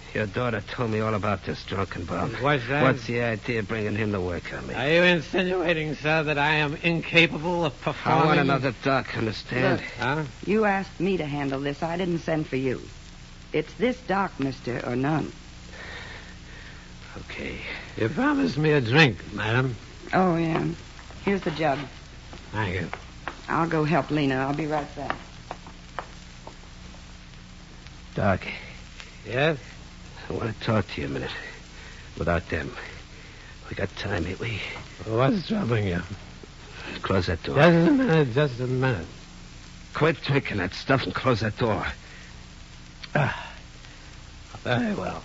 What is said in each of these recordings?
Your daughter told me all about this drunken bum. What's that? What's the idea of bringing him to work on me? Are you insinuating, sir, that I am incapable of performing? I want another doc, understand? Look, Huh? You asked me to handle this. I didn't send for you. It's this doc, mister, or none. Okay. You promised me a drink, madam. Oh, yeah. Here's the jug. Thank you. I'll go help Lena. I'll be right back. Doc, Yes? I want to talk to you a minute. Without them. We got time, ain't we? What's troubling you? Close that door. Just a minute. Quit drinking that stuff and close that door. Very well.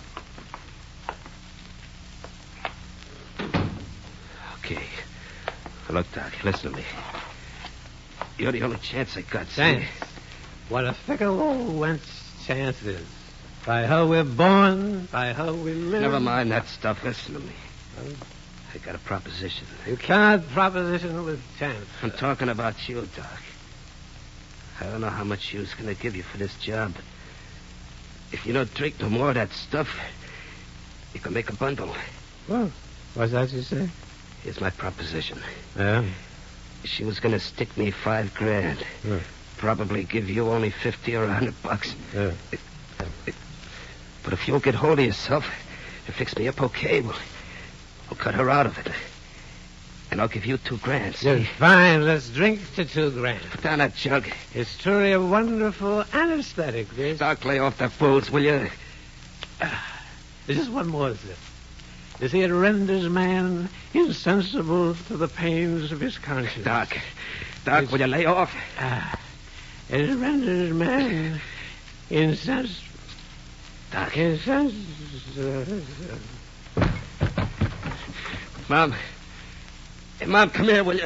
Okay. Look, Doc, listen to me. You're the only chance I got, see? Chance. What a fickle old wench chance is. By her we're born, by her we live. Never mind that stuff. Listen to me. Huh? I got a proposition. You cannot proposition with chance. I'm talking about you, Doc. I don't know how much she was going to give you for this job, but if you don't drink no more of that stuff, you can make a bundle. Well, what's that you say? Here's my proposition. Yeah? She was going to stick me $5,000. Yeah. Probably give you only $50 or $100. Yeah. But if you'll get hold of yourself and fix me up okay, we'll cut her out of it. And I'll give you $2,000. see? Yes, fine. Let's drink to $2,000. Put down that jug. It's truly a wonderful anesthetic, this. Doc, lay off the booze, will you? There's just one more sip. You see, it renders man insensible to the pains of his conscience. Doc, will you lay off? It renders man insensible. Doc. Mom. Hey, Mom, come here, will you?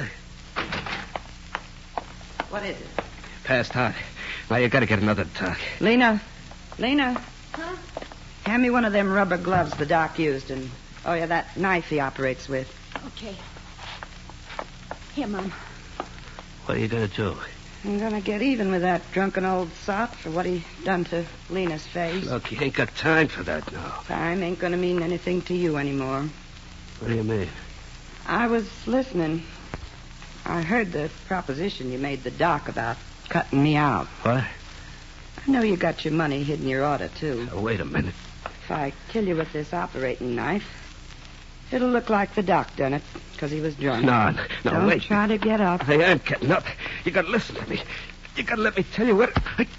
What is it? Passed out. Now, you got to get another doc. Lena. Huh? Hand me one of them rubber gloves the doc used, and, oh, yeah, that knife he operates with. Okay. Here, Mom. What are you going to do? I'm going to get even with that drunken old sot for what he done to Lena's face. Look, you ain't got time for that now. Time ain't going to mean anything to you anymore. What do you mean? I was listening. I heard the proposition you made the doc about cutting me out. What? I know you got your money hid in your order, too. Oh, wait a minute. If I kill you with this operating knife, it'll look like the doc done it, because he was drunk. No, Don't wait. try to get up. I am getting up. You got to listen to me. You got to let me tell you what...